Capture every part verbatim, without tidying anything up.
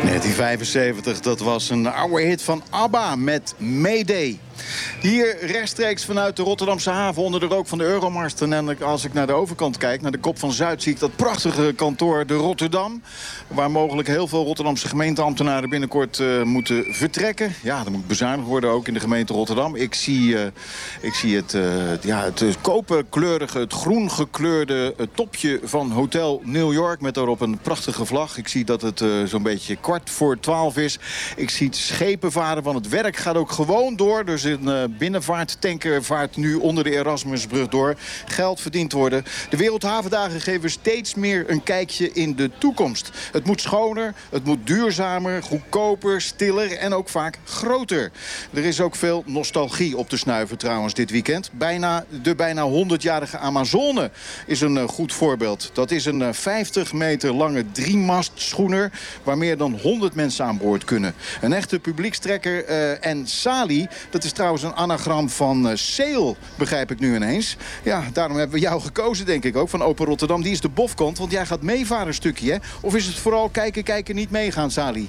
negentien vijfenzeventig, dat was een oude hit van ABBA met Mayday. Hier rechtstreeks vanuit de Rotterdamse haven onder de rook van de Euromast. En als ik naar de overkant kijk, naar de Kop van Zuid, zie ik dat prachtige kantoor de Rotterdam. Waar mogelijk heel veel Rotterdamse gemeenteambtenaren binnenkort uh, moeten vertrekken. Ja, er moet bezuinigd worden ook in de gemeente Rotterdam. Ik zie, uh, ik zie het, uh, ja, het koperkleurige, het groen gekleurde uh, topje van Hotel New York. Met daarop een prachtige vlag. Ik zie dat het uh, zo'n beetje kwart voor twaalf is. Ik zie het schepen varen, want het werk gaat ook gewoon door. Dus een uh, binnenvaarttanker vaart nu onder de Erasmusbrug door. Geld verdiend worden. De Wereldhavendagen geven steeds meer een kijkje in de toekomst. Het moet schoner, het moet duurzamer, goedkoper, stiller en ook vaak groter. Er is ook veel nostalgie op te snuiven trouwens dit weekend. Bijna, de bijna honderdjarige Amazone is een uh, goed voorbeeld. Dat is een uh, vijftig meter lange driemast-schoener waar meer dan honderd mensen aan boord kunnen. Een echte publiekstrekker uh, en Sali, dat is trouwens een anagram van uh, sail, begrijp ik nu ineens. Ja, daarom hebben we jou gekozen, denk ik ook, van Open Rotterdam. Die is de bofkant, want jij gaat meevaren een stukje, hè? Of is het vooral kijken, kijken, niet meegaan, Sali?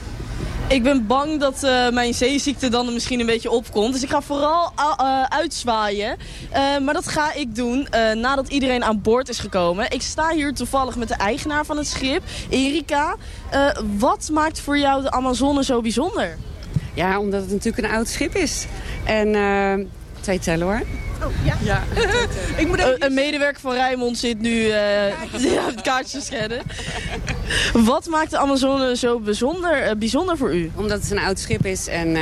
Ik ben bang dat uh, mijn zeeziekte dan er misschien een beetje opkomt. Dus ik ga vooral uh, uitzwaaien. Uh, maar dat ga ik doen uh, nadat iedereen aan boord is gekomen. Ik sta hier toevallig met de eigenaar van het schip, Erika. Uh, wat maakt voor jou de Amazone zo bijzonder? Ja, omdat het natuurlijk een oud schip is. En uh, twee tellen hoor. Oh, ja? Ja. Ik moet even... Een medewerker van Rijnmond zit nu uh, het kaartje te schudden. Wat maakt de Amazone zo bijzonder, uh, bijzonder voor u? Omdat het een oud schip is. En uh,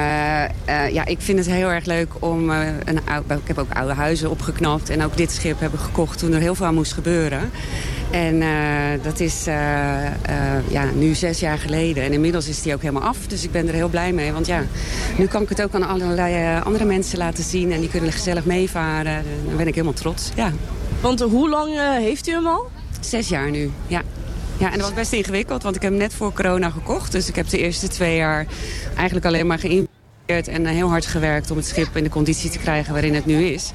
uh, ja, ik vind het heel erg leuk om... Uh, een oud, ik heb ook oude huizen opgeknapt. En ook dit schip heb ik gekocht toen er heel veel aan moest gebeuren. En uh, dat is uh, uh, ja, nu zes jaar geleden. En inmiddels is die ook helemaal af. Dus ik ben er heel blij mee. Want ja, nu kan ik het ook aan allerlei uh, andere mensen laten zien. En die kunnen gezellig meevaren. Dan ben ik helemaal trots. Ja. Want hoe lang uh, heeft u hem al? Zes jaar nu, ja. Ja, en dat was best ingewikkeld, want ik heb hem net voor corona gekocht. Dus ik heb de eerste twee jaar eigenlijk alleen maar geïnvesteerd en heel hard gewerkt om het schip in de conditie te krijgen waarin het nu is.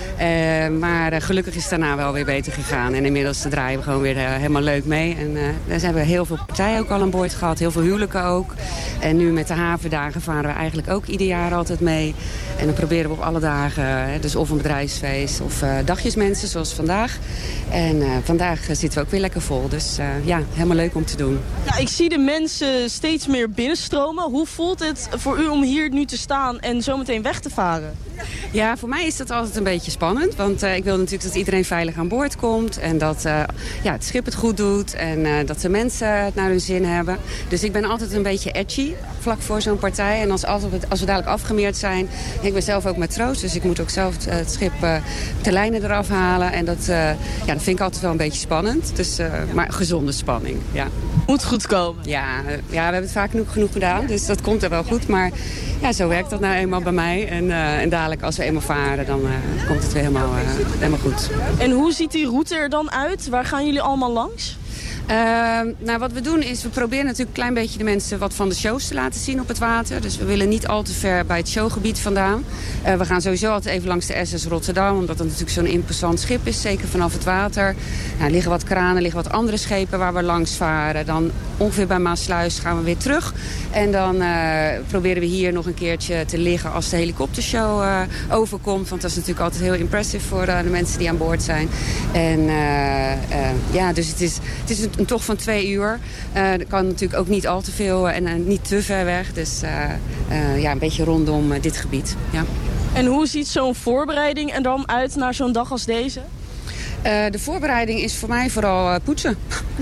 Uh, maar uh, gelukkig is het daarna wel weer beter gegaan. En inmiddels draaien we gewoon weer uh, helemaal leuk mee. En uh, daar hebben we heel veel partijen ook al aan boord gehad. Heel veel huwelijken ook. En nu met de havendagen varen we eigenlijk ook ieder jaar altijd mee. En dan proberen we op alle dagen, uh, dus of een bedrijfsfeest of uh, dagjesmensen zoals vandaag. En uh, vandaag uh, zitten we ook weer lekker vol. Dus uh, ja, helemaal leuk om te doen. Ja, ik zie de mensen steeds meer binnenstromen. Hoe voelt het voor u om hier nu te staan en zo meteen weg te varen? Ja, voor mij is dat altijd een beetje spannend. Want uh, ik wil natuurlijk dat iedereen veilig aan boord komt. En dat uh, ja, het schip het goed doet. En uh, dat de mensen het naar hun zin hebben. Dus ik ben altijd een beetje edgy vlak voor zo'n partij. En als, als, we, als we dadelijk afgemeerd zijn... Ik ben zelf ook matroos, dus ik moet ook zelf het schip uh, de lijnen eraf halen. En dat, uh, ja, dat vind ik altijd wel een beetje spannend. Dus, uh, maar gezonde spanning, ja. Moet goed komen. Ja, uh, ja, we hebben het vaak genoeg, genoeg gedaan. Dus dat komt er wel goed. Maar ja, zo werkt dat nou eenmaal bij mij. En, uh, en dadelijk als we eenmaal varen, dan uh, komt het weer helemaal, uh, helemaal goed. En hoe ziet die route er dan uit? Waar gaan jullie allemaal langs? Uh, nou, wat we doen is, we proberen natuurlijk een klein beetje de mensen wat van de shows te laten zien op het water. Dus we willen niet al te ver bij het showgebied vandaan. Uh, we gaan sowieso altijd even langs de S S Rotterdam, omdat het natuurlijk zo'n imposant schip is, zeker vanaf het water. Nou, er liggen wat kranen, liggen wat andere schepen waar we langs varen. Dan ongeveer bij Maasluis gaan we weer terug. En dan uh, proberen we hier nog een keertje te liggen als de helikoptershow uh, overkomt. Want dat is natuurlijk altijd heel impressive voor uh, de mensen die aan boord zijn. En uh, uh, ja, dus het is, het is een Een tocht van twee uur. Uh, dat kan natuurlijk ook niet al te veel en uh, niet te ver weg. Dus uh, uh, ja, een beetje rondom uh, dit gebied. Ja. En hoe ziet zo'n voorbereiding er dan uit naar zo'n dag als deze? Uh, de voorbereiding is voor mij vooral uh, poetsen.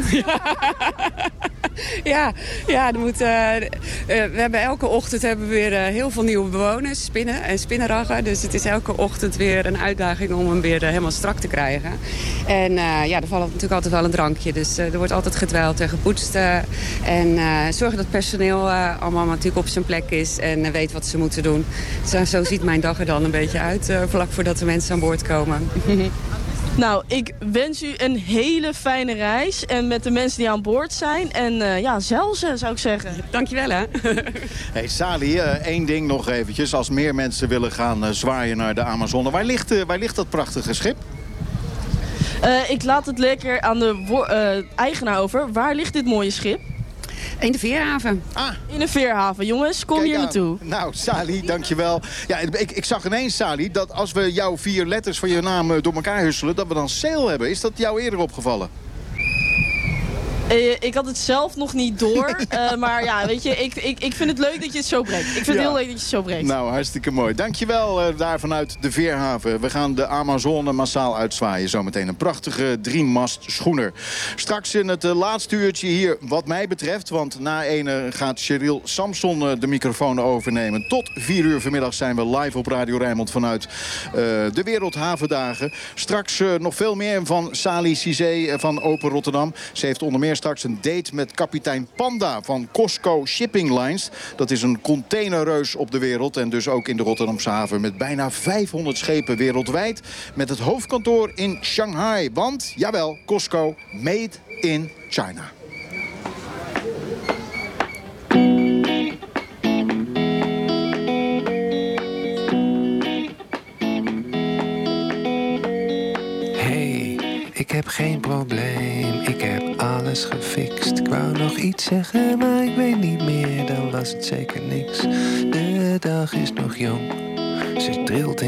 ja, ja er moet, uh, uh, we hebben elke ochtend hebben we weer uh, heel veel nieuwe bewoners, spinnen en spinnenraggen. Dus het is elke ochtend weer een uitdaging om hem weer uh, helemaal strak te krijgen. En uh, ja, er valt natuurlijk altijd wel een drankje. Dus uh, er wordt altijd gedwijld en gepoetst. Uh, en uh, zorgen dat het personeel uh, allemaal natuurlijk op zijn plek is en uh, weet wat ze moeten doen. Zo, zo ziet mijn dag er dan een beetje uit, uh, vlak voordat de mensen aan boord komen. Nou, ik wens u een hele fijne reis. En met de mensen die aan boord zijn. En uh, ja, zelfs zou ik zeggen. Dankjewel, hè. Hey Sali, uh, één ding nog eventjes. Als meer mensen willen gaan uh, zwaaien naar de Amazone. Waar ligt, uh, waar ligt dat prachtige schip? Uh, ik laat het lekker aan de uh, eigenaar over. Waar ligt dit mooie schip? In de Veerhaven. Ah, In de Veerhaven. Jongens, kom kijk hier aan. naartoe. Nou, Sally, dankjewel. Ja, ik, ik zag ineens, Sally, dat als we jouw vier letters van je naam eh, door elkaar husselen, dat we dan sale hebben. Is dat jou eerder opgevallen? Uh, ik had het zelf nog niet door. Uh, maar ja, weet je, ik, ik, ik vind het leuk dat je het zo brengt. Ik vind Ja. het heel leuk dat je het zo brengt. Nou, hartstikke mooi. Dankjewel uh, daar vanuit de Veerhaven. We gaan de Amazone massaal uitzwaaien. Zometeen een prachtige driemast schoener. Straks in het uh, laatste uurtje hier wat mij betreft. Want na ene gaat Cheryl Samson uh, de microfoon overnemen. Tot vier uur vanmiddag zijn we live op Radio Rijnmond vanuit uh, de Wereldhavendagen. Straks uh, nog veel meer van Sally Cizé uh, van Open Rotterdam. Ze heeft onder meer straks een date met kapitein Panda van Cosco Shipping Lines. Dat is een containerreus op de wereld en dus ook in de Rotterdamse haven met bijna vijfhonderd schepen wereldwijd. Met het hoofdkantoor in Shanghai. Want, jawel, Cosco, made in China. Ik heb geen probleem, ik heb alles gefixt. Ik wou nog iets zeggen, maar ik weet niet meer, dan was het zeker niks. De dag is nog jong, ze trilt in